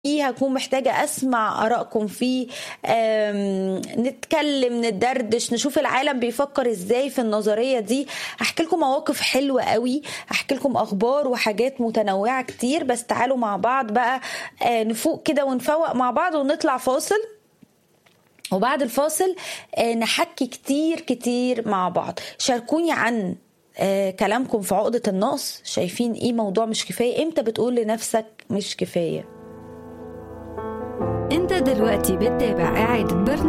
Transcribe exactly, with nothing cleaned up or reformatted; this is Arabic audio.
فيه هكون محتاجة أسمع آرائكم فيه، نتكلم ندردش نشوف العالم بيفكر إزاي في النظرية دي. هحكي لكم مواقف حلوة قوي، هحكي لكم أخبار وحاجات متنوعة كتير. بس تعالوا مع بعض بقى نفوق كده ونفوق مع بعض ونطلع فاصل، وبعد الفاصل نحكي كتير كتير مع بعض. شاركوني عن كلامكم في عقدة النقص. شايفين إيه موضوع مش كفاية؟ إمتى بتقول لنفسك مش كفاية؟ انت دلوقتي بتتابع إعادة برنامج